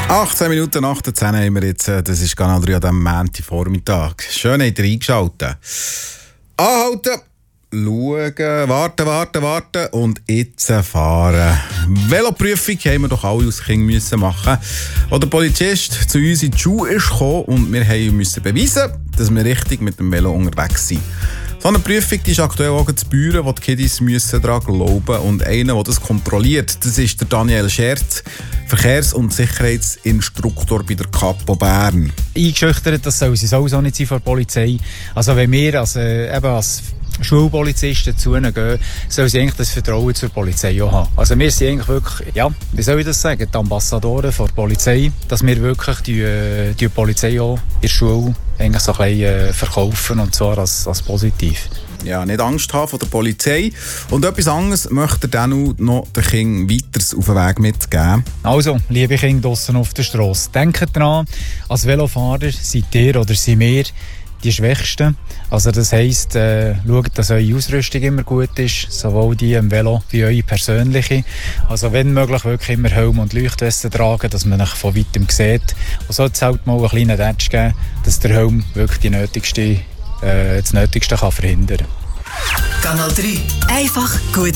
18 Minuten nach der 10 haben wir jetzt. Das ist Kanal 3 an diesem Montagvormittag. Schön, habt ihr eingeschaltet. Anhalten, schauen, warten und jetzt fahren. Veloprüfung haben wir doch alle als Kinder müssen machen. Als der Polizist zu uns in die Schule ist gekommen und wir mussten beweisen, dass wir richtig mit dem Velo unterwegs sind. So eine Prüfung die ist aktuell auch zu Büren, wo die Kiddies daran glauben müssen. Und einer, der das kontrolliert, das ist der Daniel Scherz, Verkehrs- und Sicherheitsinstruktor bei der Kapo Bern. Eingeschüchtert, das soll sie sowieso nicht sein von der Polizei. Also wenn wir als Schulpolizisten zu ihnen gehen, sollen sie eigentlich das Vertrauen zur Polizei auch haben. Also wir sind eigentlich wirklich, ja, wie soll ich das sagen, die Ambassadoren der Polizei, dass wir wirklich die Polizei auch in der Schule eigentlich so ein bisschen verkaufen, und zwar als positiv. Ja, nicht Angst haben vor der Polizei. Und etwas anderes möchte er dann noch den Kindern weiter auf den Weg mitgeben. Also, liebe Kinder draussen auf der Strasse, denkt dran, als Velofahrer seid ihr oder sind wir die Schwächsten. Also das heisst, schaut, dass eure Ausrüstung immer gut ist, sowohl die im Velo wie eure persönliche. Also wenn möglich wirklich immer Helm und Leuchtweste tragen, dass man euch von weitem sieht. Und sollte es halt mal einen kleinen Touch geben, dass der Helm wirklich das Nötigste kann verhindern kann. Kanal 3. Einfach gut